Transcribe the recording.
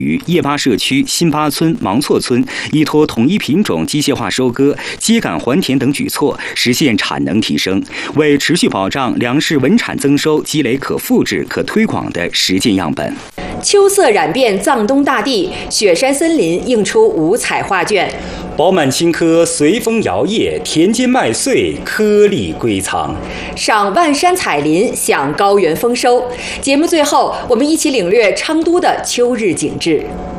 于叶巴社区新巴村、芒错村依托统一品种机械化收割、秸秆还田等举措，实现产能提升，为持续保障粮食稳产增收积累可复制、可推广的实践样本。 秋色染遍藏东大地，雪山森林映出五彩画卷。 饱满青稞随风摇曳，田间麦穗颗粒归藏。 赏万山彩林，享高原丰收。节目最后，我们一起领略昌都的秋日景致。